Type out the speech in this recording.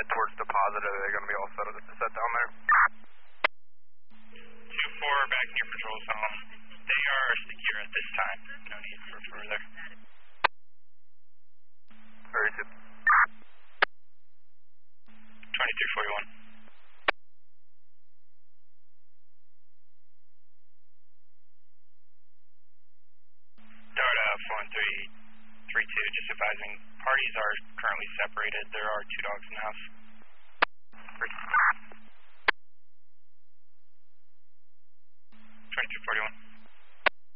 head towards deposit. Are they going to be all set down there? 2-4 back near patrol zone. They are secure at this time. No need for further. Very good. 2341. Dart 41332, just advising, parties are currently separated. There are 2 dogs in the house. 2241.